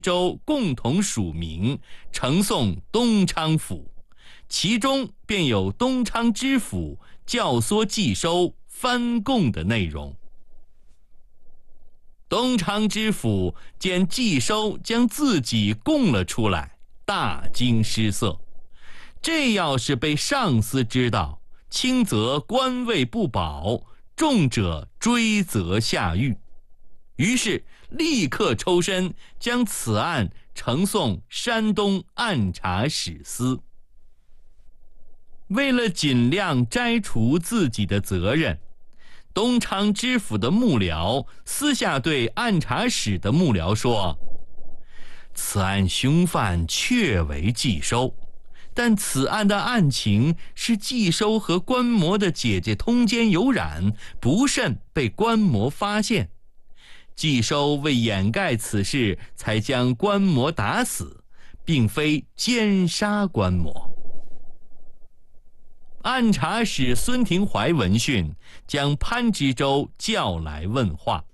州共同署名呈送东昌府，其中便有东昌知府教唆寄收翻供的内容。东昌知府见寄收将自己供了出来，大惊失色。这要是被上司知道，轻则官位不保，重者追责下狱。于是立刻抽身，将此案呈送山东按察使司。为了尽量摘除自己的责任，东昌知府的幕僚私下对按察使的幕僚说：此案凶犯确为寄收，但此案的案情是寄收和观摩的姐姐通奸有染，不慎被观摩发现，寄收为掩盖此事才将观摩打死，并非奸杀观摩。按察使孙廷怀闻讯，将潘知州叫来问话。